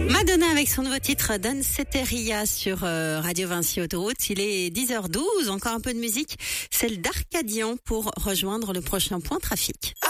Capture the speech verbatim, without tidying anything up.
Madonna avec son nouveau titre Danceteria sur euh, Radio Vinci Autoroute. Il est dix heures douze, encore un peu de musique, celle d'Arcadian pour rejoindre le prochain point trafic.